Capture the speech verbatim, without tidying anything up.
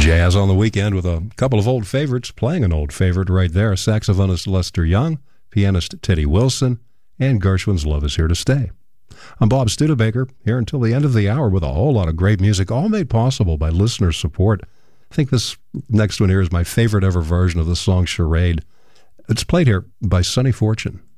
Jazz on the weekend with a couple of old favorites, playing an old favorite right there, saxophonist Lester Young, pianist Teddy Wilson, and Gershwin's Love Is Here to Stay. I'm Bob Studebaker, here until the end of the hour with a whole lot of great music, all made possible by listener support. I think this next one here is my favorite ever version of the song Charade. It's played here by Sonny Fortune.